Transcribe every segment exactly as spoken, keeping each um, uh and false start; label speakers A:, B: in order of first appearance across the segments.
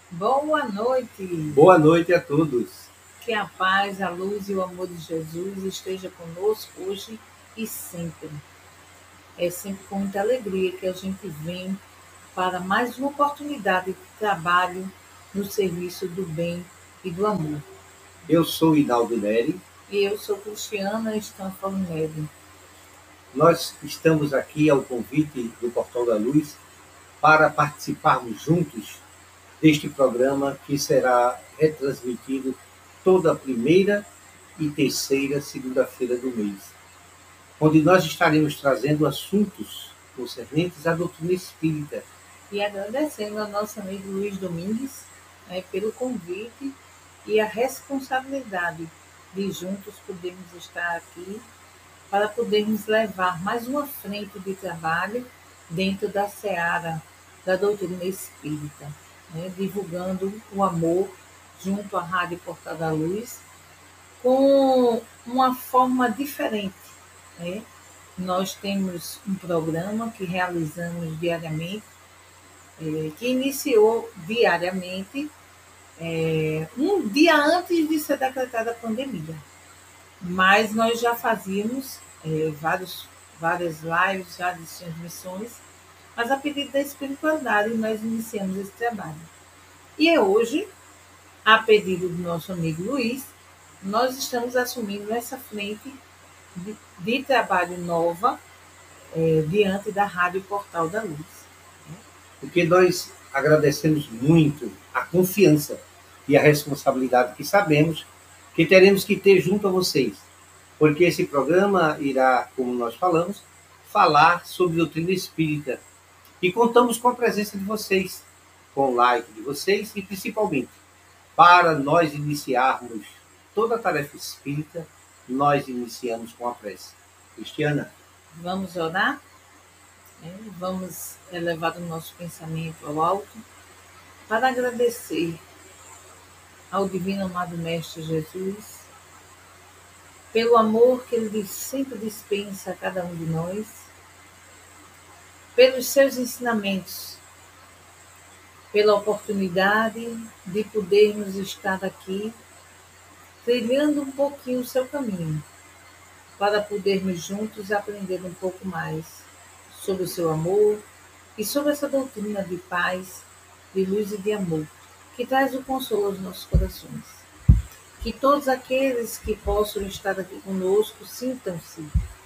A: Boa noite.
B: Boa noite a todos.
A: Que a paz, a luz e o amor de Jesus esteja conosco hoje e sempre. É sempre com muita alegria que a gente vem para mais uma oportunidade de trabalho no serviço do bem e do amor.
B: Eu sou Hinaldo Neri.
A: E eu sou Cristiana Stanford Neri.
B: Nós estamos aqui ao convite do Portal da Luz para participarmos juntos deste programa que será retransmitido toda a primeira e terceira segunda-feira do mês, onde nós estaremos trazendo assuntos concernentes à doutrina espírita.
A: E agradecendo ao nosso amigo Luiz Domingues, né, pelo convite e a responsabilidade de juntos podermos estar aqui para podermos levar mais uma frente de trabalho dentro da seara da doutrina espírita, né, divulgando o amor junto à Rádio Portal da Luz com uma forma diferente. Né? Nós temos um programa que realizamos diariamente, eh, que iniciou diariamente, eh, um dia antes de ser decretada a pandemia. Mas nós já fazíamos eh, vários, várias lives, várias transmissões, mas a pedido da espiritualidade nós iniciamos esse trabalho. E é hoje, a pedido do nosso amigo Luiz, nós estamos assumindo essa frente de, de trabalho nova eh, diante da Rádio Portal da Luz.
B: Porque nós agradecemos muito a confiança e a responsabilidade que sabemos que teremos que ter junto a vocês, porque esse programa irá, como nós falamos, falar sobre doutrina espírita. E contamos com a presença de vocês, com o like de vocês e, principalmente, para nós iniciarmos toda a tarefa espírita, nós iniciamos com a prece. Cristiana?
A: Vamos orar? Né? Vamos elevar o nosso pensamento ao alto para agradecer ao Divino Amado Mestre Jesus pelo amor que Ele sempre dispensa a cada um de nós, pelos seus ensinamentos, pela oportunidade de podermos estar aqui trilhando um pouquinho o seu caminho, para podermos juntos aprender um pouco mais sobre o seu amor e sobre essa doutrina de paz, de luz e de amor, que traz o consolo aos nossos corações. Que todos aqueles que possam estar aqui conosco sintam-se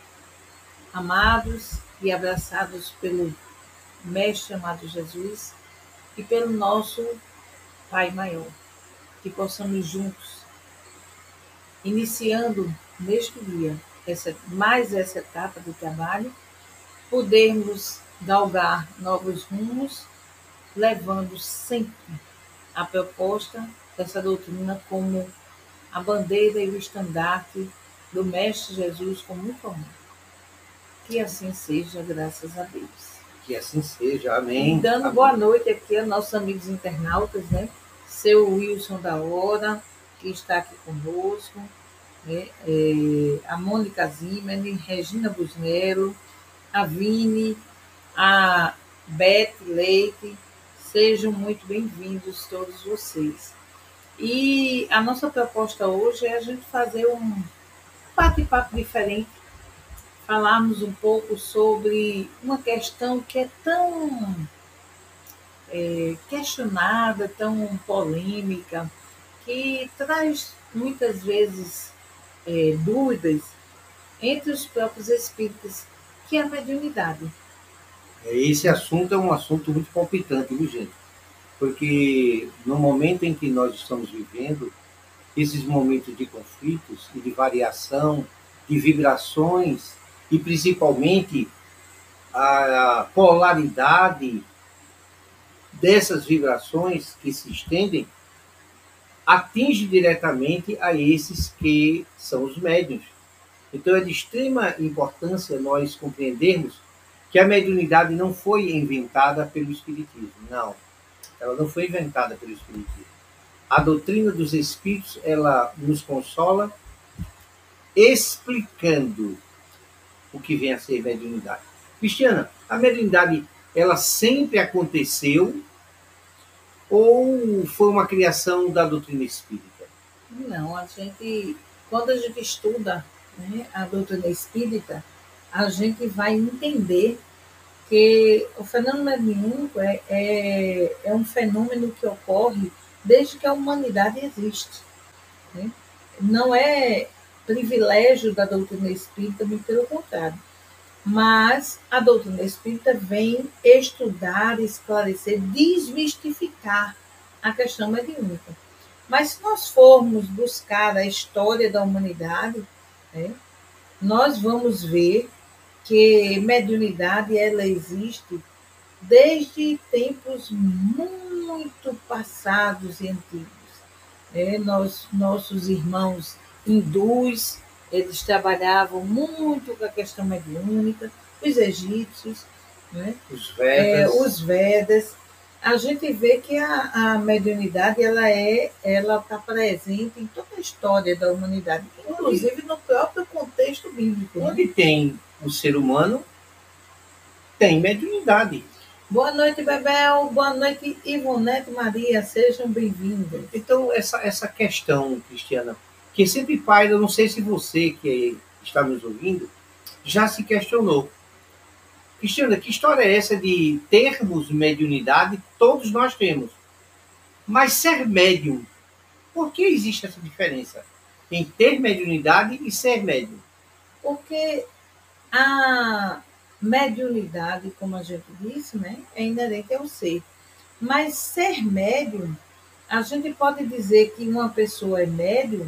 A: amados e abraçados pelo Mestre amado Jesus e pelo nosso Pai maior. Que possamos juntos, iniciando neste dia essa, mais essa etapa do trabalho, podermos galgar novos rumos, levando sempre a proposta dessa doutrina como a bandeira e o estandarte do Mestre Jesus com muito amor. Que assim seja, graças a Deus.
B: Que assim seja, amém.
A: E dando
B: amém.
A: boa noite aqui aos nossos amigos internautas, né? Seu Wilson da Hora, que está aqui conosco, né? É, a Mônica Zimmermann, Regina Busnero, a Vini, a Beth Leite, sejam muito bem-vindos todos vocês. E a nossa proposta hoje é a gente fazer um bate-papo diferente, falarmos um pouco sobre uma questão que é tão é, questionada, tão polêmica, que traz muitas vezes é, dúvidas entre os próprios espíritos, que é a mediunidade.
B: Esse assunto é um assunto muito palpitante, viu, gente? Porque no momento em que nós estamos vivendo, esses momentos de conflitos e de variação, de vibrações, e principalmente a polaridade dessas vibrações que se estendem, atinge diretamente a esses que são os médiuns. Então é de extrema importância nós compreendermos que a mediunidade não foi inventada pelo Espiritismo, não. Ela não foi inventada pelo Espiritismo. A doutrina dos Espíritos, ela nos consola explicando o que vem a ser mediunidade. Cristiana, a mediunidade, ela sempre aconteceu ou foi uma criação da doutrina espírita?
A: Não, a gente, quando a gente estuda, né, a doutrina espírita, a gente vai entender que o fenômeno mediúnico é, é, é um fenômeno que ocorre desde que a humanidade existe. Né? Não é privilégio da doutrina espírita, muito pelo contrário. Mas a doutrina espírita vem estudar, esclarecer, desmistificar a questão mediúnica. Mas se nós formos buscar a história da humanidade, né, nós vamos ver que mediunidade ela existe desde tempos muito passados e antigos. É, nós, nossos irmãos hindus, eles trabalhavam muito com a questão mediúnica, os egípcios, né?
B: Os
A: É,
B: Vedas.
A: os Vedas. A gente vê que a, a mediunidade ela é, ela está presente em toda a história da humanidade, inclusive no próprio contexto bíblico. Né?
B: Onde tem o ser humano, tem mediunidade.
A: Boa noite, Bebel. Boa noite, Ivonete Maria. Sejam bem-vindas.
B: Então, essa, essa questão, Cristiana, que sempre paira, não sei se você que está nos ouvindo, já se questionou. Cristiana, que história é essa de termos mediunidade? Todos nós temos. Mas ser médium, por que existe essa diferença em ter mediunidade e ser médium?
A: Porque a mediunidade, como a gente disse, né, é inerente ao ser. Mas ser médium, a gente pode dizer que uma pessoa é médium.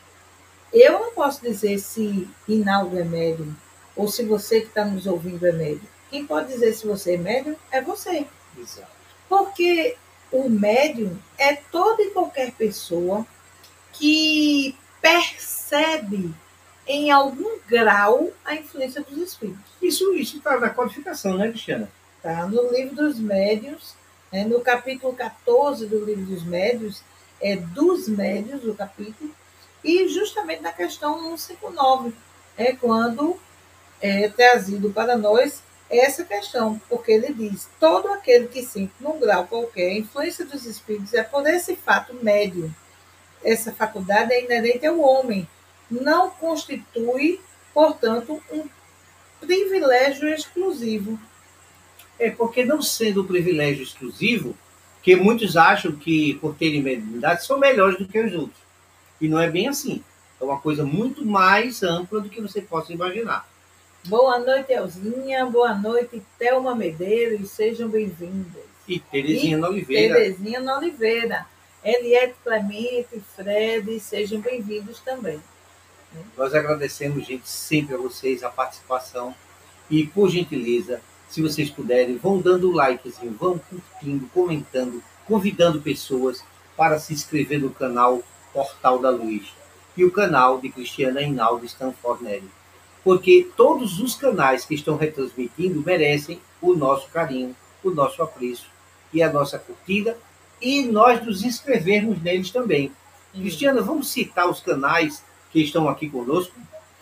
A: Eu não posso dizer se Hinaldo é médium ou se você que está nos ouvindo é médium. Quem pode dizer se você é médium é você.
B: Exato.
A: Porque o médium é toda e qualquer pessoa que percebe em algum grau a influência dos espíritos.
B: Isso está na codificação, né, Cristiana?
A: Tá? No livro dos médiuns, né, no capítulo quatorze do livro dos médiuns, é dos médiuns o capítulo, e justamente na questão cento e cinquenta e nove, é quando é trazido para nós essa questão, porque ele diz, todo aquele que sente num grau qualquer a influência dos espíritos é por esse fato médium. Essa faculdade é inerente ao homem, não constitui, portanto, um privilégio exclusivo.
B: É porque não sendo um privilégio exclusivo, que muitos acham que por terem mediunidade são melhores do que os outros. E não é bem assim. É uma coisa muito mais ampla do que você possa imaginar.
A: Boa noite, Elzinha. Boa noite, Thelma Medeiros. Sejam bem-vindas.
B: E Terezinha
A: e
B: na Oliveira.
A: Terezinha na Oliveira. Eliette Clemente, Fred, sejam bem-vindos também.
B: Nós agradecemos, gente, sempre a vocês a participação. E, por gentileza, se vocês puderem, vão dando likezinho, vão curtindo, comentando, convidando pessoas para se inscrever no canal Portal da Luz e o canal de Cristiana Hinaldo Stanfornelli. Porque todos os canais que estão retransmitindo merecem o nosso carinho, o nosso apreço e a nossa curtida, e nós nos inscrevermos neles também. Hum. Cristiana, vamos citar os canais que estão aqui conosco?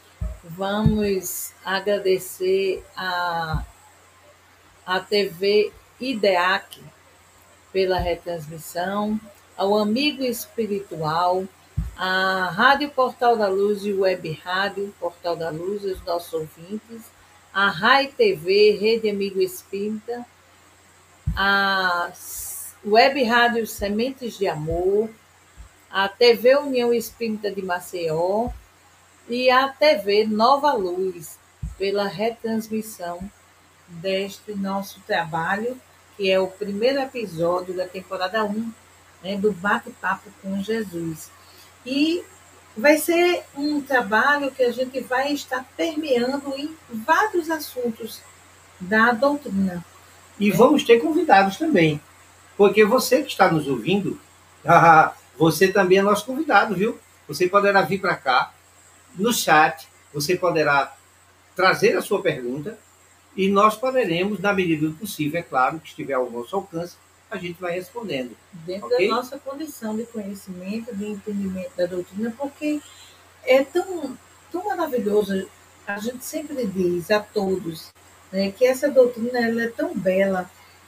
A: Vamos agradecer a, a T V IDEAC pela retransmissão, ao Amigo Espiritual, a Rádio Portal da Luz e Web Rádio Portal da Luz, os nossos ouvintes, a Rai T V, Rede Amigo Espírita, a Web Rádio Sementes de Amor, a T V União Espírita de Maceió e a T V Nova Luz, pela retransmissão deste nosso trabalho, que é o primeiro episódio da temporada um, né, do Bate-Papo com Jesus. E vai ser um trabalho que a gente vai estar permeando em vários assuntos da doutrina.
B: E vamos ter convidados também, porque você que está nos ouvindo, você também é nosso convidado, viu? Você poderá vir para cá, no chat, você poderá trazer a sua pergunta e nós poderemos, na medida do possível, é claro, que estiver ao nosso alcance, a gente vai respondendo.
A: Dentro
B: okay?
A: da nossa condição de conhecimento, de entendimento da doutrina, porque é tão, tão maravilhoso, a gente sempre diz a todos, né, que essa doutrina ela é tão bela,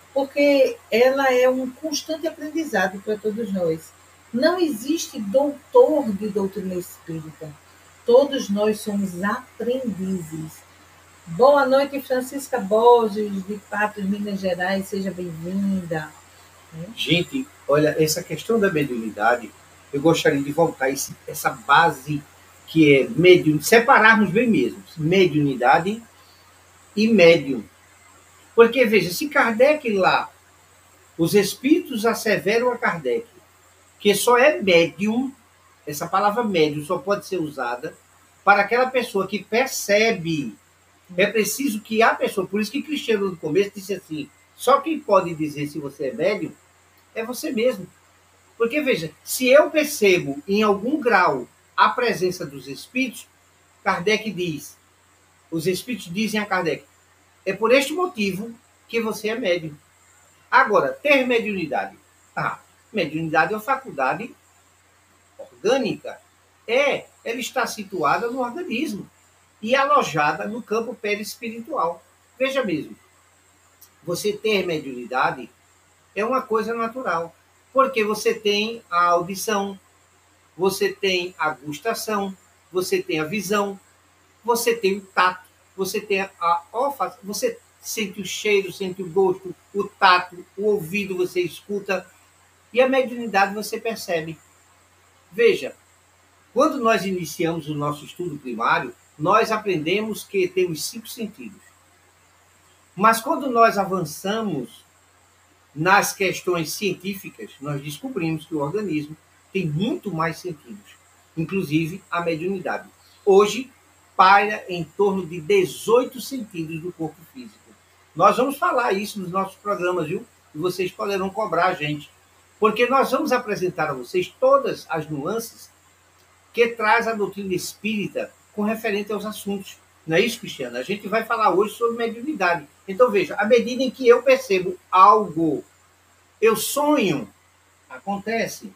A: porque ela é um constante aprendizado para todos nós. Não existe doutor de doutrina espírita. Todos nós somos aprendizes. Boa noite, Francisca Borges, de Patos, Minas Gerais. Seja bem-vinda.
B: Gente, olha, essa questão da mediunidade, eu gostaria de voltar a esse, essa base que é medium, separarmos bem mesmo, mediunidade e médium. Porque, veja, se Kardec lá, os espíritos asseveram a Kardec que só é médium, essa palavra médium só pode ser usada para aquela pessoa que percebe. É preciso que a pessoa, por isso que Cristiano no começo disse assim, só quem pode dizer se você é médium é você mesmo. Porque, veja, se eu percebo em algum grau a presença dos espíritos, Kardec diz, os espíritos dizem a Kardec, é por este motivo que você é médium. Agora, ter mediunidade. Ah, mediunidade é uma faculdade orgânica. É, ela está situada no organismo e alojada no campo perispiritual. Veja mesmo, você ter mediunidade é uma coisa natural, porque você tem a audição, você tem a gustação, você tem a visão, você tem o tato, você tem a olfato, você sente o cheiro, sente o gosto, o tato, o ouvido você escuta, e a mediunidade você percebe. Veja, quando nós iniciamos o nosso estudo primário, nós aprendemos que temos cinco sentidos. Mas quando nós avançamos nas questões científicas, nós descobrimos que o organismo tem muito mais sentidos, inclusive a mediunidade. Hoje, paira em torno de dezoito sentidos do corpo físico. Nós vamos falar isso nos nossos programas, viu? E vocês poderão cobrar a gente. Porque nós vamos apresentar a vocês todas as nuances que traz a doutrina espírita com referente aos assuntos. Não é isso, Cristiano? A gente vai falar hoje sobre mediunidade. Então, veja, à medida em que eu percebo algo, eu sonho, acontece.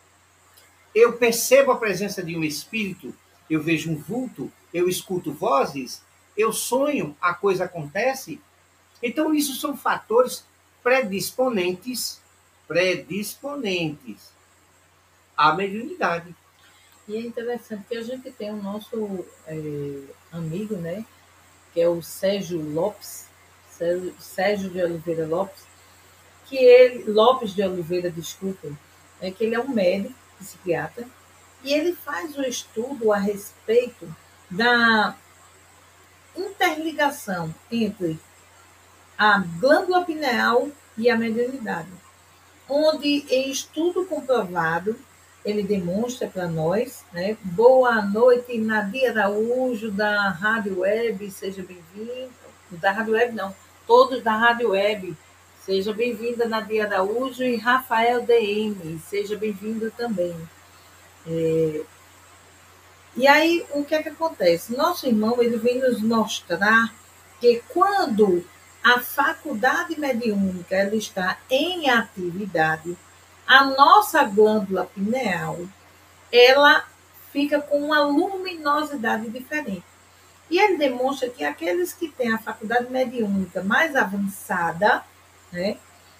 B: Eu percebo a presença de um espírito, eu vejo um vulto, eu escuto vozes, eu sonho, a coisa acontece. Então, isso são fatores predisponentes, predisponentes à mediunidade.
A: E é interessante que a gente tem o nosso é, amigo, né, que é o Sérgio Lopes, Sérgio, Sérgio de Oliveira Lopes, que ele, Lopes de Oliveira, desculpa, é que ele é um médico, psiquiatra, e ele faz um estudo a respeito da interligação entre a glândula pineal e a mediunidade, onde em estudo comprovado ele demonstra para nós, né? Boa noite, Nadia Araújo, da Rádio Web, seja bem-vinda. Da Rádio Web, não, todos da Rádio Web. Seja bem-vinda, Nadia Araújo, e Rafael D M, seja bem-vindo também. É... E aí, o que é que acontece? Nosso irmão, ele vem nos mostrar que quando a faculdade mediúnica ela está em atividade, a nossa glândula pineal, ela fica com uma luminosidade diferente. E ele demonstra que aqueles que têm a faculdade mediúnica mais avançada, né,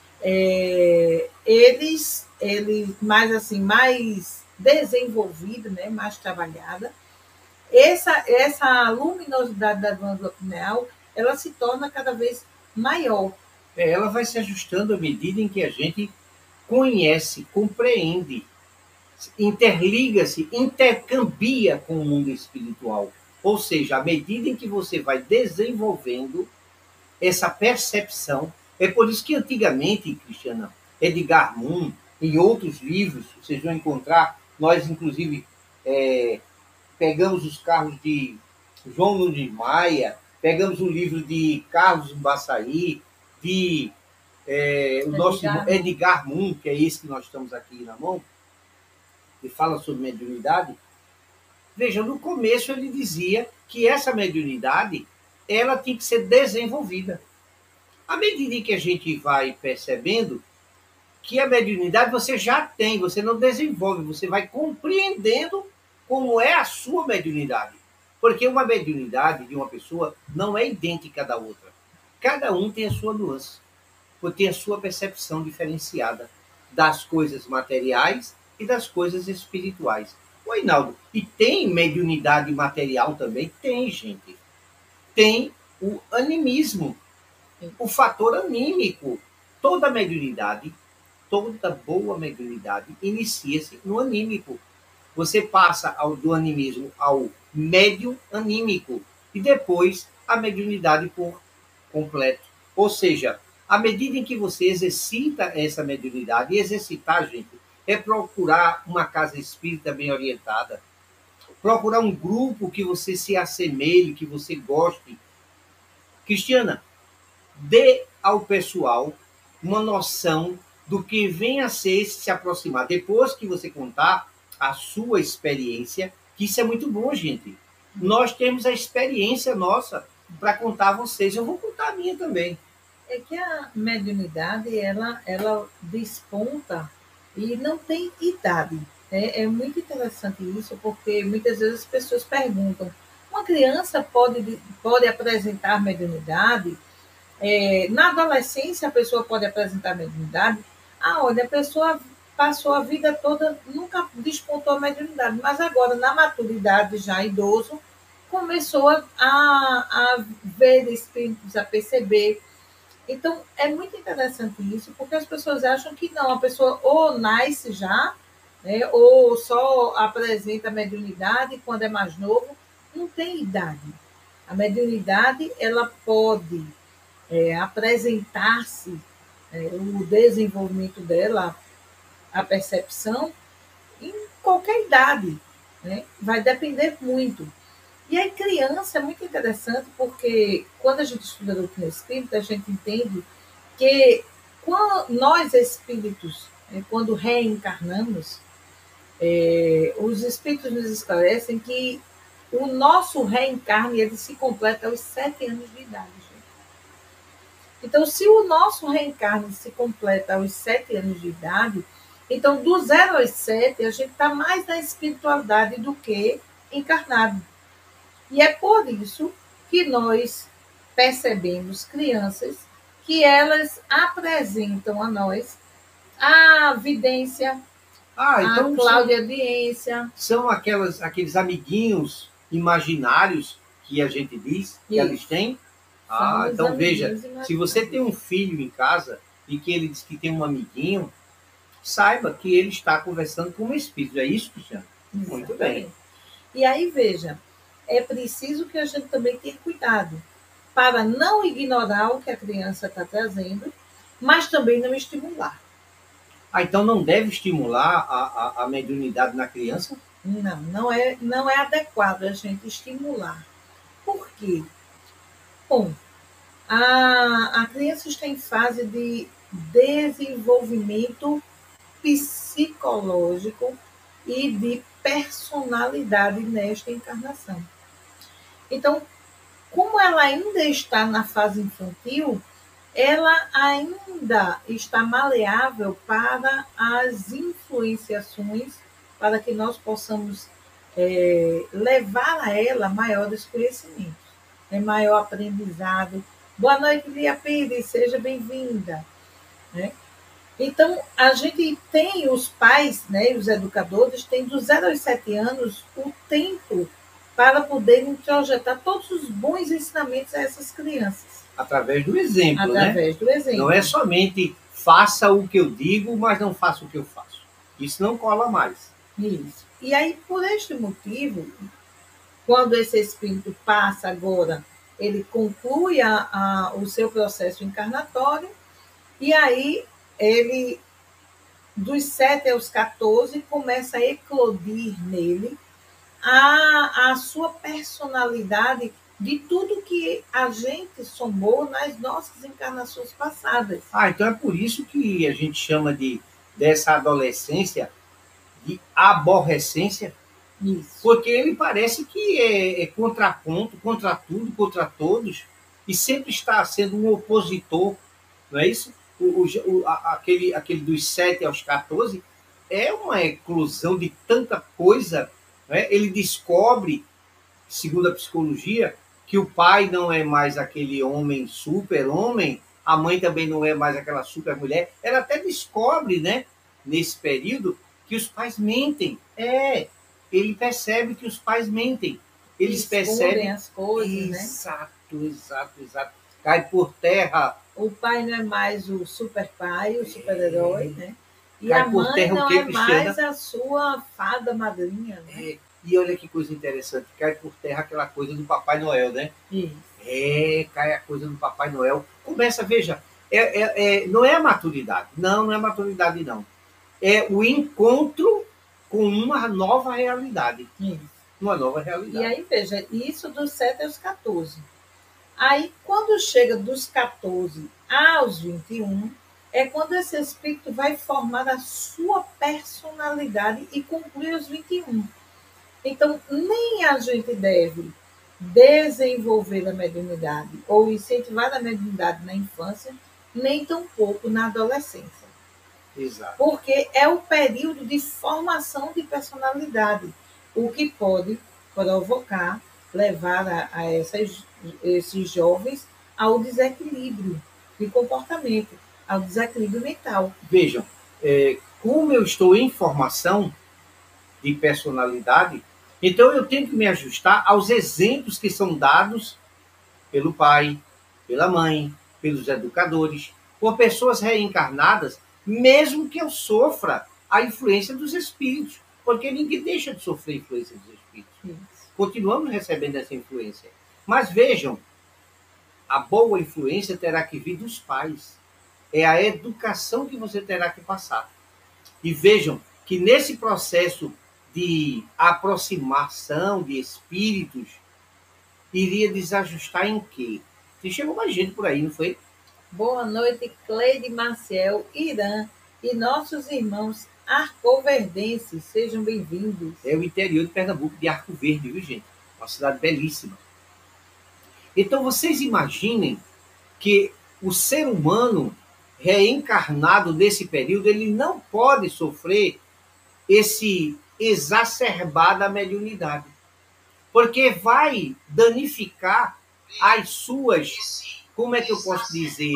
A: é, eles, eles mais assim, mais desenvolvida, né, mais trabalhada, essa, essa luminosidade da glândula pineal, ela se torna cada vez maior.
B: É, ela vai se ajustando à medida em que a gente conhece, compreende, interliga-se, intercambia com o mundo espiritual. Ou seja, à medida em que você vai desenvolvendo essa percepção, é por isso que antigamente, Cristiana, Edgar Moon, em outros livros, vocês vão encontrar, nós inclusive é, pegamos os carros de João Nunes Maia, pegamos o livro de Carlos Baçaí, de é, o nosso Edgar. Edgar Moon, que é esse que nós estamos aqui na mão, que fala sobre mediunidade. Veja, no começo ele dizia que essa mediunidade ela tem que ser desenvolvida. À medida em que a gente vai percebendo que a mediunidade você já tem, você não desenvolve, você vai compreendendo como é a sua mediunidade. Porque uma mediunidade de uma pessoa não é idêntica da outra. Cada um tem a sua nuance. por ter a sua percepção diferenciada das coisas materiais e das coisas espirituais. Ô, Inaldo, e tem mediunidade material também? Tem, gente. Tem o animismo, o fator anímico. Toda mediunidade, toda boa mediunidade inicia-se no anímico. Você passa ao, do animismo ao médium anímico e depois a mediunidade por completo. Ou seja, à medida em que você exercita essa mediunidade, e exercitar, gente, é procurar uma casa espírita bem orientada, procurar um grupo que você se assemelhe, que você goste. Cristiana, dê ao pessoal uma noção do que vem a ser se aproximar. Depois que você contar a sua experiência, que isso é muito bom, gente. Nós temos a experiência nossa para contar a vocês. Eu vou contar a minha também.
A: É que a mediunidade, ela, ela desponta e não tem idade. É, é muito interessante isso, porque muitas vezes as pessoas perguntam, uma criança pode, pode apresentar mediunidade? É, na adolescência, a pessoa pode apresentar mediunidade? Ah, olha, a pessoa passou a vida toda, nunca despontou a mediunidade, mas agora, na maturidade, já idoso, começou a, a ver espíritos, a perceber. Então, é muito interessante isso, porque as pessoas acham que não, a pessoa ou nasce já, né, ou só apresenta a mediunidade quando é mais novo, não tem idade. A mediunidade, ela pode é, apresentar-se, é, o desenvolvimento dela, a percepção, em qualquer idade, né? Vai depender muito. E aí, criança é muito interessante, porque quando a gente estuda a doutrina espírita, a gente entende que quando nós espíritos, né, quando reencarnamos, é, os espíritos nos esclarecem que o nosso reencarne ele se completa aos sete anos de idade. Gente. Então, se o nosso reencarne se completa aos sete anos de idade, então, do zero aos sete, a gente está mais na espiritualidade do que encarnado. E é por isso que nós percebemos crianças que elas apresentam a nós a vidência,
B: Ah, então
A: a claudiaudiência.
B: São, são aquelas, aqueles amiguinhos imaginários que a gente diz que eles têm? Ah,
A: São
B: então veja,
A: imaginários.
B: Se você tem um filho em casa e que ele diz que tem um amiguinho, saiba que ele está conversando com um espírito. É isso, Cristiano? Muito bem.
A: E aí, veja, é preciso que a gente também tenha cuidado para não ignorar o que a criança está trazendo, mas também não estimular.
B: Ah, então não deve estimular a, a, a mediunidade na criança?
A: Não, não é, não é adequado a gente estimular. Por quê? Bom, a, a criança está em fase de desenvolvimento psicológico e de personalidade nesta encarnação. Então, como ela ainda está na fase infantil, ela ainda está maleável para as influenciações, para que nós possamos é, levar a ela maiores conhecimentos, né, maior aprendizado. Boa noite, Lia Pires, seja bem-vinda. Né? Então, a gente tem os pais, né, os educadores, têm do zero aos sete anos o tempo para poderem projetar todos os bons ensinamentos a essas crianças.
B: Através do exemplo,
A: Através
B: né?
A: do exemplo.
B: Não é somente faça o que eu digo, mas não faça o que eu faço. Isso não cola mais.
A: Isso. E aí, por este motivo, quando esse espírito passa agora, ele conclui a, a, o seu processo encarnatório, e aí ele, dos sete aos quatorze, começa a eclodir nele a, a sua personalidade de tudo que a gente somou nas nossas encarnações passadas.
B: Ah, então é por isso que a gente chama de, dessa adolescência de aborrecência.
A: Isso.
B: Porque ele parece que é, é contraponto, contra tudo, contra todos, e sempre está sendo um opositor, não é isso? O, o, a, aquele, aquele dos sete aos quatorze é uma eclosão de tanta coisa. Né? Ele descobre, segundo a psicologia, que o pai não é mais aquele homem super-homem a mãe também não é mais aquela super mulher. Ela até descobre, né, nesse período, que os pais mentem. É, ele percebe que os pais mentem. Eles percebem
A: as coisas, né?
B: Exato, exato, exato. Cai por terra.
A: O pai não é mais o super pai, o super-herói, é. né? E
B: Cai
A: a
B: por
A: mãe
B: terra
A: não
B: o quê,
A: é
B: Cristiana?
A: mais a sua fada madrinha, né?
B: É. E olha que coisa interessante, cai por terra aquela coisa do Papai Noel, né?
A: Isso.
B: É, cai a coisa do Papai Noel. Começa, veja, é, é, é, não é a maturidade. Não, não é a maturidade, não. É o encontro com uma nova realidade.
A: Isso.
B: Uma nova realidade.
A: E aí, veja, isso dos sete aos quatorze. Aí, quando chega dos quatorze aos vinte e um, é quando esse espírito vai formar a sua personalidade e concluir os vinte e um. Então, nem a gente deve desenvolver a mediunidade ou incentivar a mediunidade na infância, nem tampouco na adolescência.
B: Exato.
A: Porque é o período de formação de personalidade, o que pode provocar, levar a, a essas, esses jovens ao desequilíbrio de comportamento, ao desequilíbrio mental.
B: Vejam, é, como eu estou em formação de personalidade, então eu tenho que me ajustar aos exemplos que são dados pelo pai, pela mãe, pelos educadores, por pessoas reencarnadas, mesmo que eu sofra a influência dos espíritos, porque ninguém deixa de sofrer a influência dos espíritos. Isso. Continuamos recebendo essa influência. Mas vejam, a boa influência terá que vir dos pais. É a educação que você terá que passar. E vejam que nesse processo de aproximação de espíritos, iria desajustar em quê? E chegou mais gente por aí, não foi?
A: Boa noite, Cleide Maciel, Irã e nossos irmãos arcoverdenses. Sejam bem-vindos.
B: É o interior de Pernambuco, de Arco Verde, viu, gente? Uma cidade belíssima. Então, vocês imaginem que o ser humano reencarnado nesse período, ele não pode sofrer esse exacerbada mediunidade, porque vai danificar as suas, como é que eu posso dizer,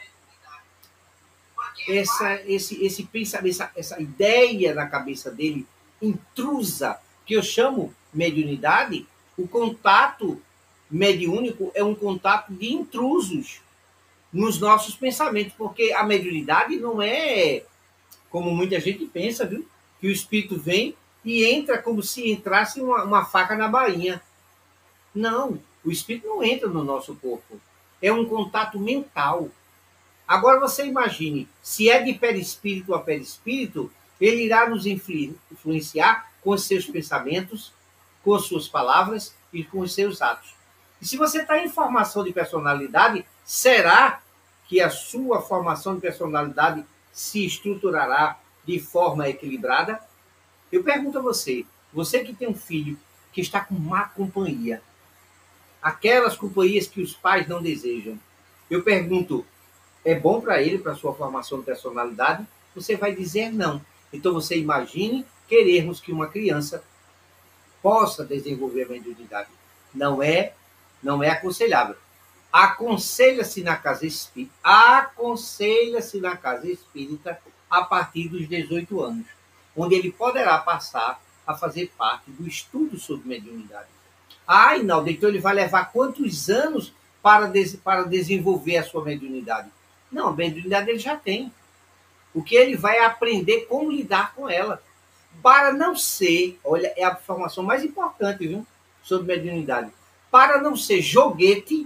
B: essa, esse, esse pensamento, essa, essa ideia na cabeça dele intrusa, que eu chamo mediunidade. O contato mediúnico é um contato de intrusos nos nossos pensamentos, porque a mediunidade não é como muita gente pensa, viu? Que o espírito vem e entra como se entrasse uma, uma faca na bainha. Não, o espírito não entra no nosso corpo. É um contato mental. Agora você imagine, se é de perispírito a perispírito, ele irá nos influenciar com os seus pensamentos, com as suas palavras e com os seus atos. E se você está em formação de personalidade, será que a sua formação de personalidade se estruturará de forma equilibrada? Eu pergunto a você, você que tem um filho que está com má companhia, aquelas companhias que os pais não desejam, eu pergunto, é bom para ele, para a sua formação de personalidade? Você vai dizer não. Então você imagine querermos que uma criança possa desenvolver a mediunidade. Não é, não é aconselhável. Aconselha-se na casa espírita, aconselha-se na casa espírita a partir dos dezoito anos, onde ele poderá passar a fazer parte do estudo sobre mediunidade. Ah, Inaldo, então ele vai levar quantos anos para, des para desenvolver a sua mediunidade? Não, a mediunidade ele já tem. O que ele vai aprender como lidar com ela. Para não ser, olha, é a informação mais importante, viu, sobre mediunidade. Para não ser joguete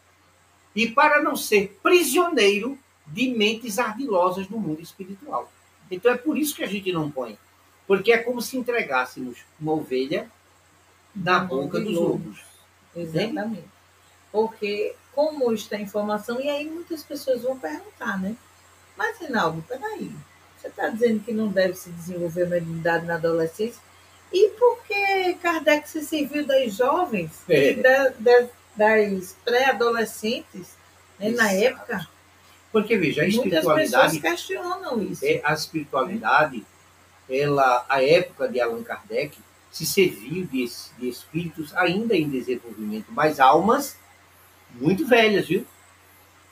B: e para não ser prisioneiro de mentes ardilosas no mundo espiritual. Então é por isso que a gente não põe. Porque é como se entregássemos uma ovelha na boca dos lobos.
A: Exatamente. Entende? Porque, como está a informação, e aí muitas pessoas vão perguntar, né? Mas, Reinaldo, peraí, você está dizendo que não deve se desenvolver a mediunidade na adolescência? E por que Kardec se serviu das jovens, é. da, da, das pré-adolescentes, né, na época?
B: Porque, veja, a espiritualidade...
A: Muitas pessoas questionam isso.
B: É, a espiritualidade, ela, a época de Allan Kardec, se serviu de, de espíritos ainda em desenvolvimento, mas almas muito velhas, viu?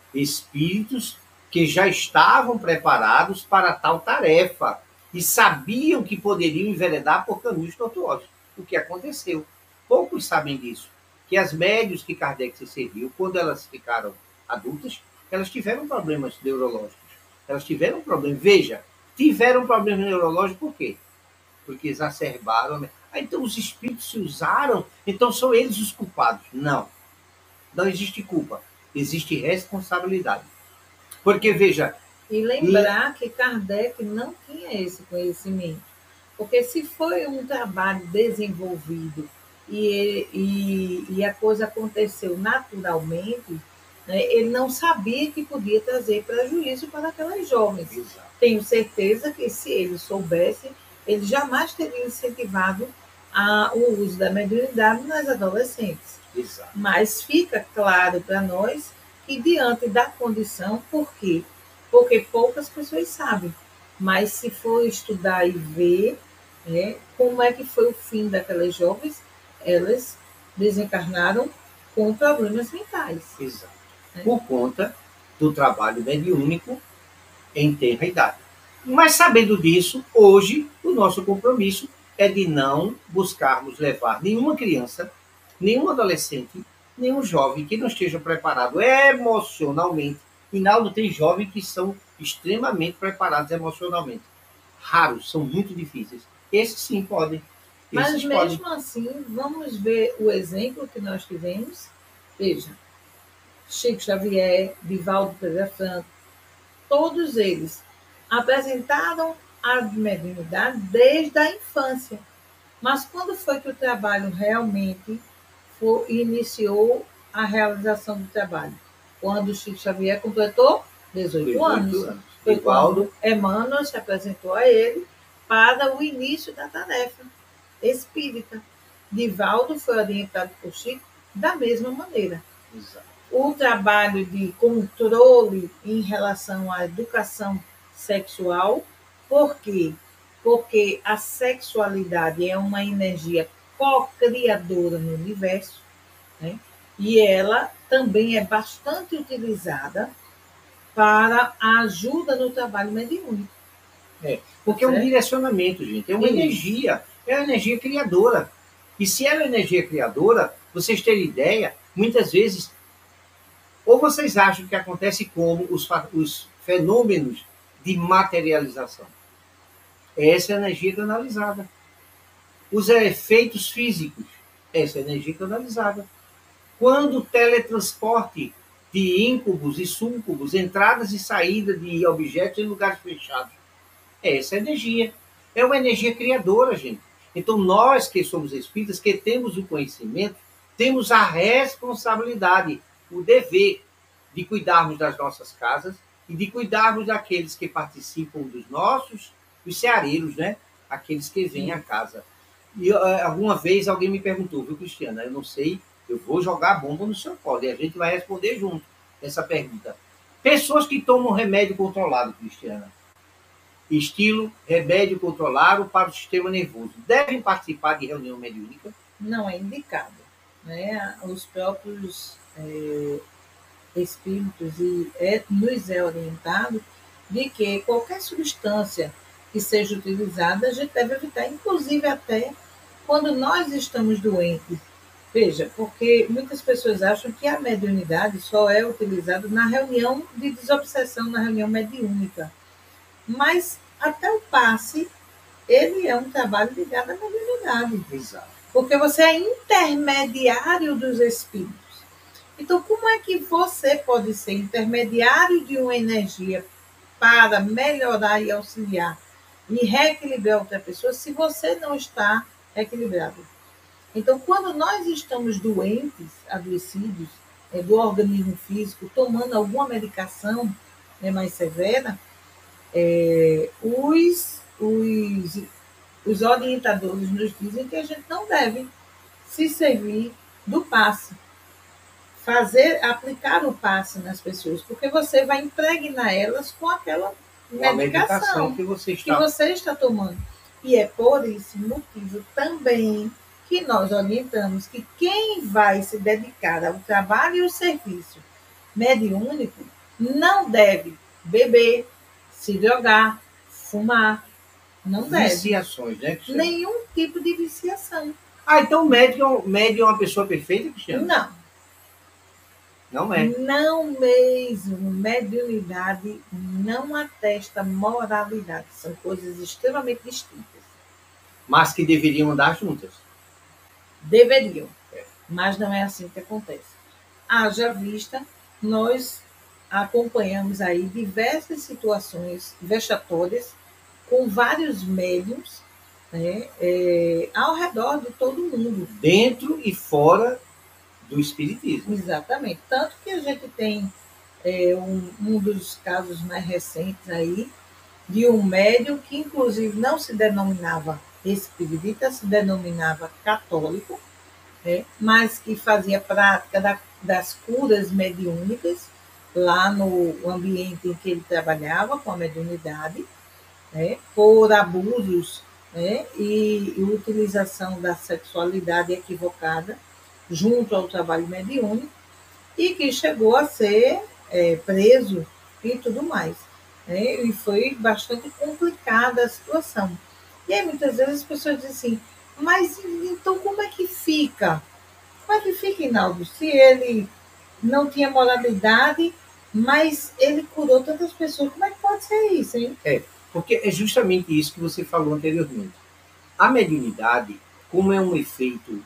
B: espíritos que já estavam preparados para tal tarefa e sabiam que poderiam enveredar por caminhos tortuosos. O que aconteceu? Poucos sabem disso, que as médios que Kardec se serviu, quando elas ficaram adultas, elas tiveram problemas neurológicos. Elas tiveram problemas. Veja, tiveram problemas neurológicos por quê? Porque exacerbaram. Ah, então os espíritos se usaram, então são eles os culpados. Não. Não existe culpa. Existe responsabilidade. Porque, veja...
A: E lembrar que Kardec não tinha esse conhecimento. Porque se foi um trabalho desenvolvido e, e, e a coisa aconteceu naturalmente, né, ele não sabia que podia trazer prejuízo para aquelas jovens.
B: Exato.
A: Tenho certeza que se ele soubesse, ele jamais teria incentivado a, o uso da mediunidade nas adolescentes.
B: Exato.
A: Mas fica claro para nós que diante da condição, por quê? Porque poucas pessoas sabem. Mas se for estudar e ver, né, como é que foi o fim daquelas jovens, elas desencarnaram com problemas mentais.
B: Exato. Né? Por conta do trabalho mediúnico em tenra idade. Mas sabendo disso, hoje o nosso compromisso é de não buscarmos levar nenhuma criança, nenhum adolescente, nenhum jovem que não esteja preparado emocionalmente. Hinaldo, tem jovens que são extremamente preparados emocionalmente. Raros, são muito difíceis. Esses sim podem.
A: Mas
B: Esses
A: mesmo
B: podem.
A: assim, vamos ver o exemplo que nós tivemos. Veja, Chico Xavier, Divaldo Pereira Franco, todos eles apresentaram a mediunidade desde a infância. Mas quando foi que o trabalho realmente foi, iniciou a realização do trabalho? Quando Chico Xavier completou dezoito anos.
B: anos.
A: Foi
B: Divaldo.
A: quando Emmanuel se apresentou a ele para o início da tarefa espírita. Divaldo foi orientado por Chico da mesma maneira.
B: Exato.
A: O trabalho de controle em relação à educação sexual, por quê? Porque a sexualidade é uma energia co-criadora no universo, né? E ela também é bastante utilizada para a ajuda no trabalho mediúnico.
B: É, porque é um direcionamento, gente, é uma Isso. energia, é uma energia criadora. E se ela é energia criadora, vocês terem ideia, muitas vezes, ou vocês acham que acontece como os, os fenômenos de materialização. Essa é a energia canalizada. Os efeitos físicos, essa é a energia canalizada. Quando o teletransporte de íncubos e súncubos, entradas e saídas de objetos em lugares fechados, essa é a energia. É uma energia criadora, gente. Então, nós que somos espíritas, que temos o conhecimento, temos a responsabilidade, o dever de cuidarmos das nossas casas e de cuidarmos daqueles que participam dos nossos, os ceareiros, né? Aqueles que vêm à casa. E alguma vez alguém me perguntou, viu, Cristiana? Eu não sei, eu vou jogar a bomba no seu colo e a gente vai responder junto essa pergunta. Pessoas que tomam remédio controlado, Cristiana, estilo remédio controlado para o sistema nervoso, devem participar de reunião mediúnica?
A: Não é indicado. Né? Os próprios é, espíritos e é, nos é orientado de que qualquer substância que seja utilizada, a gente deve evitar, inclusive até quando nós estamos doentes. Veja, porque muitas pessoas acham que a mediunidade só é utilizada na reunião de desobsessão, na reunião mediúnica. Mas até o passe, ele é um trabalho ligado à mediunidade.
B: Exato.
A: Porque você é intermediário dos espíritos. Então, como é que você pode ser intermediário de uma energia para melhorar e auxiliar e reequilibrar outra pessoa se você não está equilibrado? Então, quando nós estamos doentes, adoecidos, é, do organismo físico, tomando alguma medicação, né, mais severa, é, os, os, os orientadores nos dizem que a gente não deve se servir do passe, fazer, aplicar o passe nas pessoas, porque você vai impregnar elas com aquela medicação, medicação
B: que, você está...
A: que você está tomando. E é por esse motivo também que nós orientamos que quem vai se dedicar ao trabalho e ao serviço mediúnico Não deve beber, se drogar, fumar. Não deve.
B: Viciações, né, Cristiano?
A: Nenhum tipo de viciação.
B: Ah, então o médico, é um- médium é uma pessoa perfeita, Cristiano?
A: Não.
B: Não é.
A: Não mesmo. Mediunidade não atesta moralidade. São coisas extremamente distintas.
B: Mas que deveriam andar juntas.
A: Deveriam, mas não é assim que acontece. Haja vista, nós acompanhamos aí diversas situações vexatórias com vários médiums, né, é, ao redor de todo mundo.
B: Dentro e fora do espiritismo.
A: Exatamente. Tanto que a gente tem é, um, um dos casos mais recentes aí, de um médium que, inclusive, não se denominava espírita, se denominava católico, né, mas que fazia prática da, das curas mediúnicas lá no ambiente em que ele trabalhava com a mediunidade, né, por abusos, né, e, e utilização da sexualidade equivocada junto ao trabalho mediúnico, e que chegou a ser é, preso e tudo mais. Né, e foi bastante complicada a situação. E aí muitas vezes as pessoas dizem assim, mas então como é que fica? Como é que fica, Hinaldo, se ele não tinha moralidade, mas ele curou tantas pessoas? Como é que pode ser isso, hein?
B: É, porque é justamente isso que você falou anteriormente. A mediunidade, como é um efeito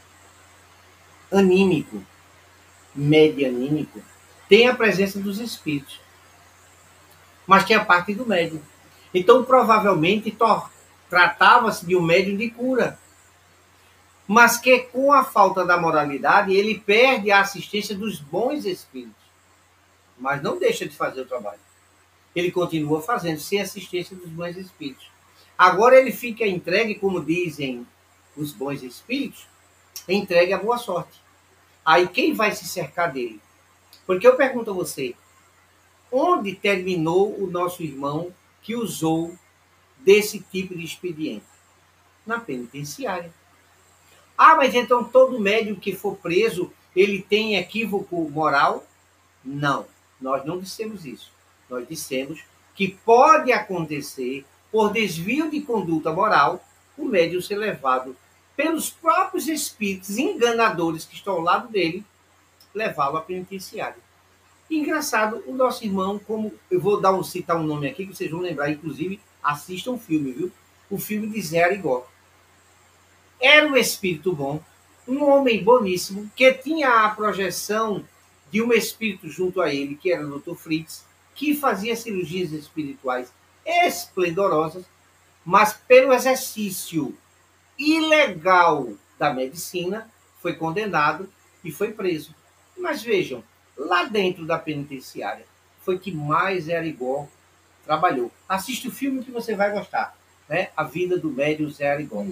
B: anímico, medianímico, tem a presença dos espíritos, mas tem a parte do médium. Então, provavelmente, tratava-se de um médium de cura, mas que com a falta da moralidade, ele perde a assistência dos bons espíritos, mas não deixa de fazer o trabalho. Ele continua fazendo sem assistência dos bons espíritos. Agora ele fica entregue, como dizem os bons espíritos, entregue à boa sorte. Aí quem vai se cercar dele? Porque eu pergunto a você, onde terminou o nosso irmão que usou desse tipo de expediente? Na penitenciária. Ah, mas então todo médium que for preso, ele tem equívoco moral? Não, nós não dissemos isso. Nós dissemos que pode acontecer, por desvio de conduta moral, o médium ser levado pelos próprios espíritos enganadores que estão ao lado dele, levá-lo à penitenciária. E, engraçado, o nosso irmão, como eu vou dar um, citar um nome aqui que vocês vão lembrar, inclusive assistam o filme, viu? O filme de Zé Arigó. Era um espírito bom, um homem boníssimo, que tinha a projeção de um espírito junto a ele, que era o doutor Fritz, que fazia cirurgias espirituais esplendorosas, mas pelo exercício ilegal da medicina, foi condenado e foi preso. Mas vejam, lá dentro da penitenciária, foi que mais Zé Arigó trabalhou. Assiste o filme que você vai gostar, né? A Vida do Médium Zé Arigó.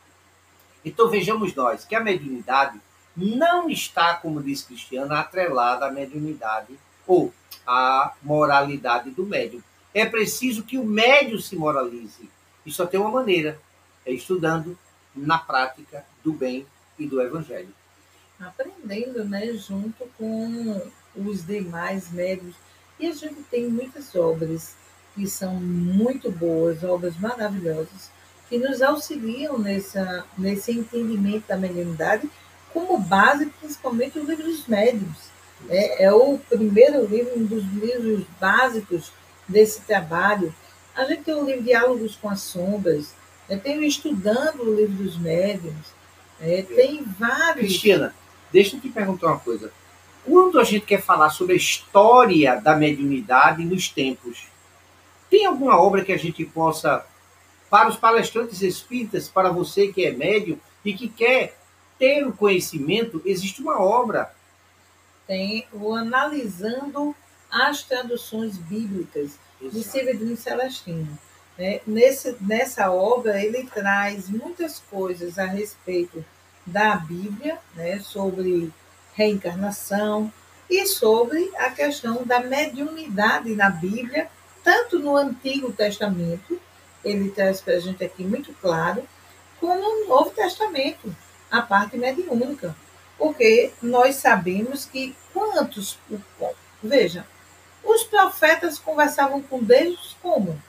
B: Então vejamos nós que a mediunidade não está, como diz Cristiano, atrelada à mediunidade ou à moralidade do médium. É preciso que o médium se moralize. E só tem uma maneira, é estudando na prática do bem e do evangelho.
A: Aprendendo, né, junto com os demais médios. E a gente tem muitas obras que são muito boas, obras maravilhosas, que nos auxiliam nessa, nesse entendimento da mediunidade, como base, principalmente, o livro dos médiuns. É, é o primeiro livro, um dos livros básicos desse trabalho. A gente tem o livro Diálogos com as Sombras, né, tem o Estudando o Livro dos Médiuns, é, tem vários.
B: Cristina, deixa eu te perguntar uma coisa. Quando a gente quer falar sobre a história da mediunidade nos tempos, tem alguma obra que a gente possa, para os palestrantes espíritas, para você que é médium e que quer ter o conhecimento, existe uma obra?
A: Tem o Analisando as Traduções Bíblicas, de Severino Celestino. Né? Nesse, nessa obra, ele traz muitas coisas a respeito da Bíblia, né? Sobre reencarnação e sobre a questão da mediunidade na Bíblia, tanto no Antigo Testamento, ele traz para a gente aqui muito claro, como no Novo Testamento, a parte mediúnica. Porque nós sabemos que quantos. Veja, Os profetas conversavam com Deus como?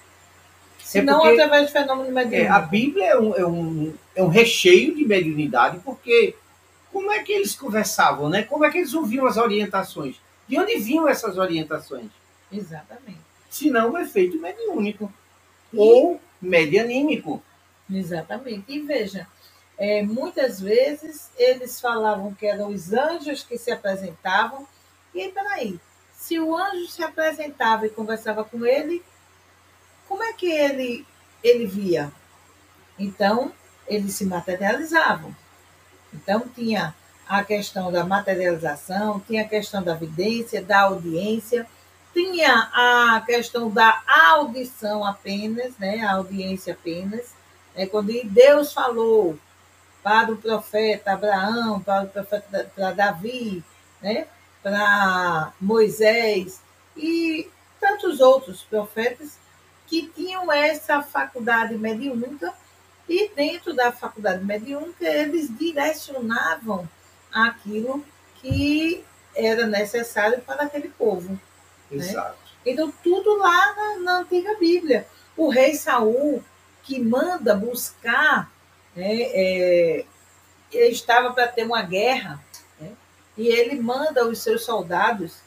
A: Se
B: É
A: não
B: porque
A: através de fenômeno
B: é, a
A: mediúnico.
B: Bíblia é um, é, um, é um recheio de mediunidade, porque como é que eles conversavam, né? Como é que eles ouviam as orientações? De onde vinham essas orientações?
A: Exatamente.
B: Se não o efeito mediúnico
A: E,
B: ou medianímico.
A: exatamente. E veja, é, muitas vezes eles falavam que eram os anjos que se apresentavam. E aí, peraí, se o anjo se apresentava e conversava com ele, como é que ele, ele via? Então, eles se materializavam. Então, tinha a questão da materialização, tinha a questão da vidência, da audiência, tinha a questão da audição apenas, né? A audiência apenas. É quando Deus falou para o profeta Abraão, para o profeta para Davi, né? Para Moisés e tantos outros profetas que tinham essa faculdade mediúnica e dentro da faculdade mediúnica eles direcionavam aquilo que era necessário para aquele povo. Né?
B: Exato.
A: Então, tudo lá na, na antiga Bíblia. O rei Saul, que manda buscar, né, é, ele estava para ter uma guerra, né, e ele manda os seus soldados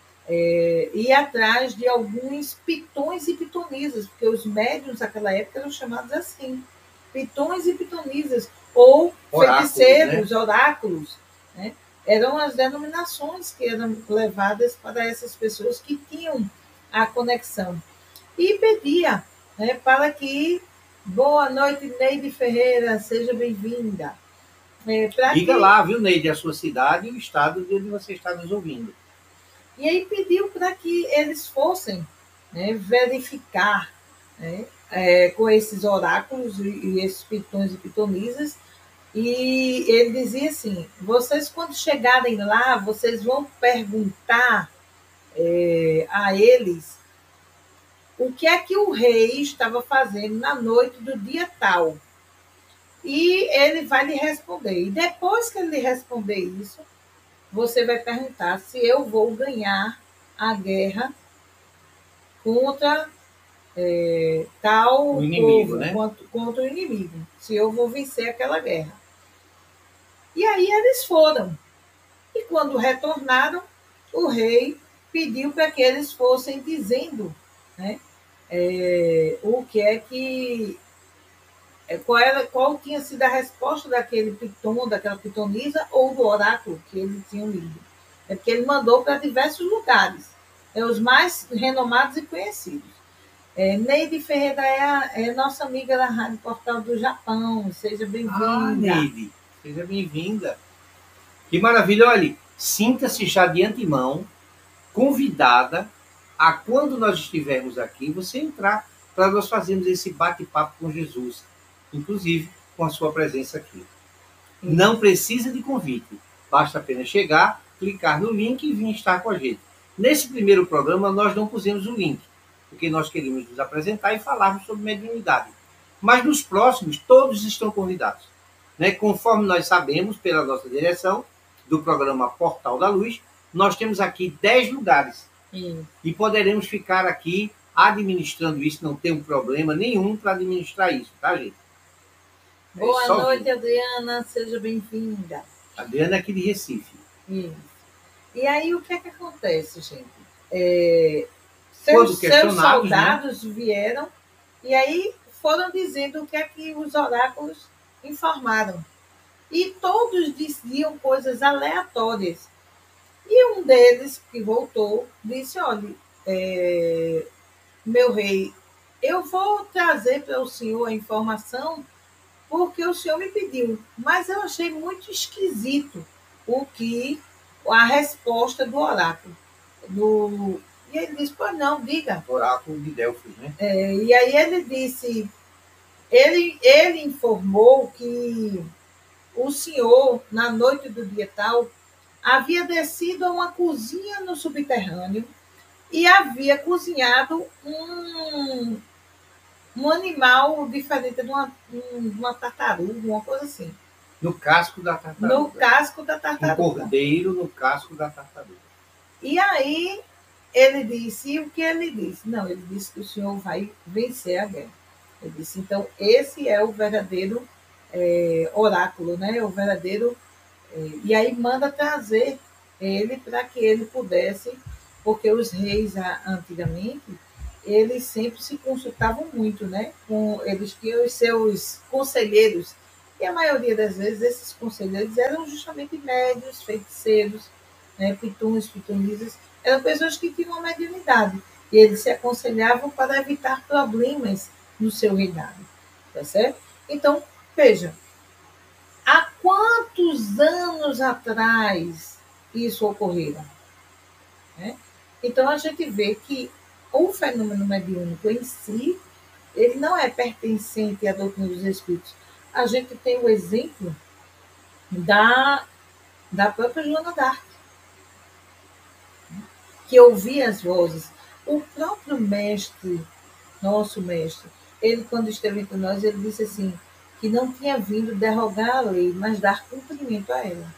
A: é, ir atrás de alguns pitões e pitonisas, porque os médiuns naquela época eram chamados assim, pitões e pitonisas, ou
B: Oráculos,
A: feiticeiros,
B: né?
A: oráculos. Né? Eram as denominações que eram levadas para essas pessoas que tinham a conexão. E pedia, né, para que, boa noite, Neide Ferreira, seja bem-vinda. É, para
B: Diga
A: que
B: lá, viu, Neide, a sua cidade e o estado de onde você está nos ouvindo.
A: E aí pediu para que eles fossem, né, verificar, né, é, com esses oráculos e, e esses pitões e pitonisas. E ele dizia assim: vocês, quando chegarem lá, vocês vão perguntar é, a eles o que é que o rei estava fazendo na noite do dia tal. E ele vai lhe responder. E depois que ele lhe responder isso, você vai perguntar se eu vou ganhar a guerra contra é,
B: O
A: tal
B: inimigo,
A: povo,
B: né?
A: contra, contra o inimigo, se eu vou vencer aquela guerra. E aí eles foram. E quando retornaram, o rei pediu para que eles fossem dizendo, né, é, o que é que. é, Qual, era, qual tinha sido a resposta daquele piton, daquela pitonisa ou do oráculo que eles tinham lido. É porque ele mandou para diversos lugares, é, os mais renomados e conhecidos. É, Neide Ferreira é, a, é nossa amiga da Rádio Portal do Japão. Seja
B: Ah,
A: bem-vinda.
B: Neide, seja bem-vinda. Que maravilha. Olha, sinta-se já de antemão convidada a, quando nós estivermos aqui, você entrar para nós fazermos esse bate-papo com Jesus, inclusive com a sua presença aqui. Não precisa de convite, basta apenas chegar, clicar no link e vir estar com a gente. Nesse primeiro programa, nós não pusemos o link, porque nós queríamos nos apresentar e falarmos sobre mediunidade. Mas nos próximos, todos estão convidados. Né? Conforme nós sabemos, pela nossa direção do programa Portal da Luz, nós temos aqui dez lugares.
A: Sim.
B: E poderemos ficar aqui administrando isso, não tem um problema nenhum para administrar isso, tá, gente? É
A: Boa
B: só
A: noite,
B: vir.
A: Adriana. Seja bem-vinda.
B: Adriana é aqui de Recife.
A: Isso. E aí, o que é que acontece, gente? É,
B: Quando
A: seus, seus
B: questionados, né?
A: soldados vieram e aí foram dizendo o que é que os oráculos informaram. E todos diziam coisas aleatórias. E um deles, que voltou, disse: olha, é, meu rei, eu vou trazer para o senhor a informação porque o senhor me pediu, mas eu achei muito esquisito o que a resposta do oráculo. Do, e ele disse: pois não, diga.
B: Oráculo de Delfos, né?
A: É, e aí ele disse, ele, ele informou que o senhor, na noite do dia tal, havia descido a uma cozinha no subterrâneo e havia cozinhado um, um animal diferente de uma, uma tartaruga, uma coisa assim,
B: No casco da tartaruga.
A: no casco da
B: Um
A: tartaruga.
B: cordeiro no casco da tartaruga.
A: E aí ele disse, e o que ele disse? Não, ele disse que o senhor vai vencer a guerra. Ele disse, então, esse é o verdadeiro é, oráculo, né? O verdadeiro. É, e aí manda trazer ele para que ele pudesse, porque os reis antigamente, eles sempre se consultavam muito, né? Com, eles tinham os seus conselheiros, e a maioria das vezes esses conselheiros eram justamente médios, feiticeiros, né? Pituns, pitunisas, eram pessoas que tinham uma mediunidade, e eles se aconselhavam para evitar problemas no seu reinado, tá certo? Então, veja, há quantos anos atrás isso ocorreu? Né? Então, a gente vê que o fenômeno mediúnico em si, ele não é pertencente à doutrina dos espíritos. A gente tem o exemplo da, da própria Joana d'Arc, que ouvia as vozes. O próprio mestre, nosso mestre, ele, quando esteve entre nós, ele disse assim, que não tinha vindo derrogar a lei, mas dar cumprimento a ela.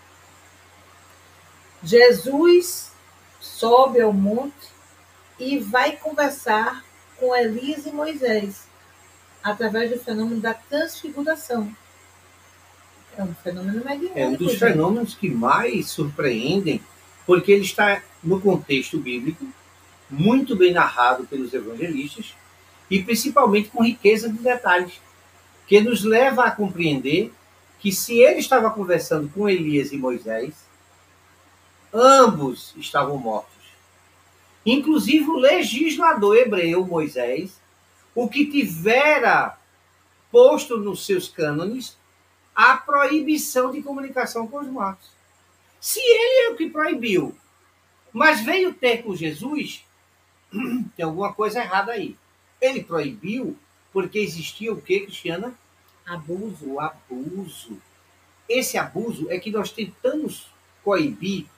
A: Jesus sobe ao monte e vai conversar com Elias e Moisés, através do fenômeno da transfiguração. É um fenômeno mediúnico.
B: É um dos fenômenos que mais surpreendem, porque ele está no contexto bíblico, muito bem narrado pelos evangelistas, e principalmente com riqueza de detalhes, que nos leva a compreender que se ele estava conversando com Elias e Moisés, ambos estavam mortos. Inclusive o legislador hebreu, Moisés, o que tivera posto nos seus cânones a proibição de comunicação com os mortos. Se ele é o que proibiu, mas veio ter com Jesus, tem alguma coisa errada aí. Ele proibiu porque existia o que, Cristiana? Abuso. O abuso. Esse abuso é que nós tentamos coibir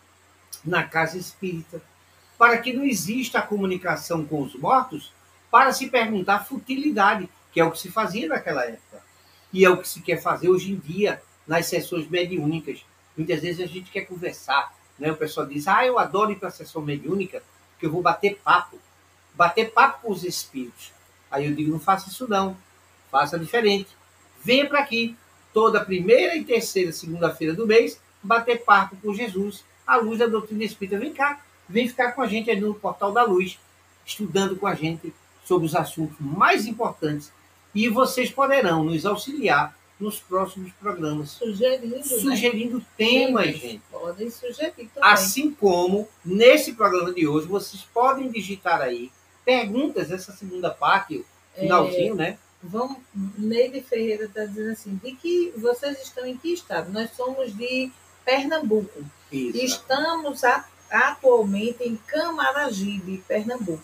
B: na casa espírita, para que não exista a comunicação com os mortos, para se perguntar futilidade, que é o que se fazia naquela época. E é o que se quer fazer hoje em dia, nas sessões mediúnicas. Muitas vezes a gente quer conversar, né? O pessoal diz, ah, eu adoro ir para a sessão mediúnica, porque eu vou bater papo. Bater papo com os espíritos. Aí eu digo, não faça isso não, faça diferente. Venha para aqui, toda primeira e terceira segunda-feira do mês, bater papo com Jesus, à luz da doutrina espírita. Vem cá, vem ficar com a gente aí no Portal da Luz, estudando com a gente sobre os assuntos mais importantes. E vocês poderão nos auxiliar nos próximos programas.
A: Sugerindo,
B: sugerindo né? temas, Sim, gente.
A: Podem sugerir também.
B: Assim como, nesse programa de hoje, vocês podem digitar aí perguntas, essa segunda parte, finalzinho, é, né?
A: Vamos, Neide Ferreira está dizendo assim, de que vocês estão em que estado? Nós somos de Pernambuco.
B: Isso.
A: Estamos a, atualmente em Camaragibe, Pernambuco.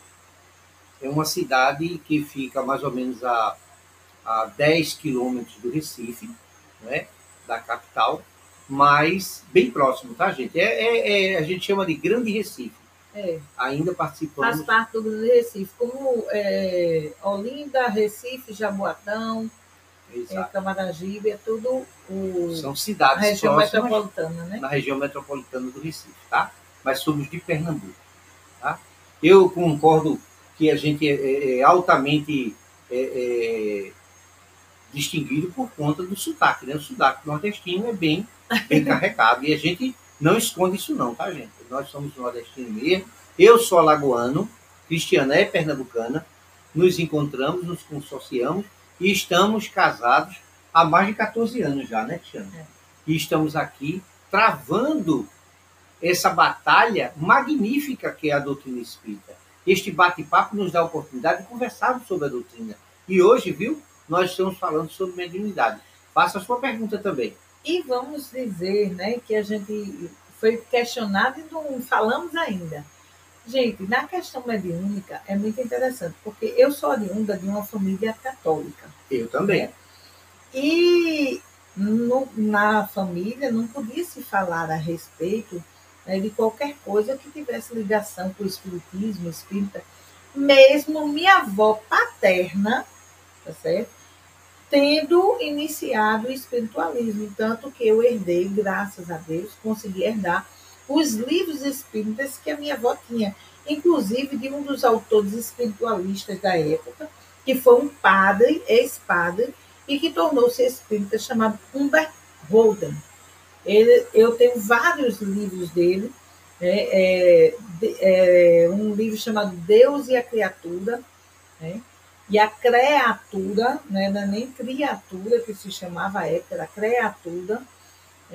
B: É uma cidade que fica mais ou menos a, a dez quilômetros do Recife, né, da capital, mas bem próximo, tá, gente? É, é, é, a gente chama de Grande Recife.
A: É.
B: Ainda participamos.
A: Faz parte do Grande Recife, como é, Olinda, Recife, Jaboatão, é, Camaragibe, é tudo o,
B: são cidades
A: a região metropolitana, né?
B: Na região metropolitana do Recife, tá? Mas somos de Pernambuco, tá? Eu concordo que a gente é, é altamente é, é, distinguido por conta do sotaque, né? O sotaque nordestino é bem, bem carregado e a gente não esconde isso não, tá, gente? Nós somos nordestinos mesmo. Eu sou alagoano, Cristiana é pernambucana, nos encontramos, nos consociamos e estamos casados há mais de quatorze anos já, né, Cristiana? É. E estamos aqui travando essa batalha magnífica que é a doutrina espírita. Este bate-papo nos dá a oportunidade de conversarmos sobre a doutrina. E hoje, viu, nós estamos falando sobre mediunidade. Faça a sua pergunta também.
A: E vamos dizer, né, que a gente foi questionado e não falamos ainda. Gente, na questão mediúnica é muito interessante, porque eu sou oriunda de uma família católica.
B: Eu também.
A: Né? E no, na família não podia se falar a respeito, né, de qualquer coisa que tivesse ligação com o espiritismo, espírita. Mesmo minha avó paterna, tá certo? Tendo iniciado o espiritualismo, tanto que eu herdei, graças a Deus, consegui herdar os livros espíritas que a minha avó tinha. inclusive de um dos autores espiritualistas da época, que foi um padre, ex-padre, e que tornou-se espírita, chamado Humbert Holden. Ele, eu tenho vários livros dele, né? é, é, um livro chamado Deus e a Criatura, né? E a criatura, né? Não é nem criatura que se chamava à época, era criatura,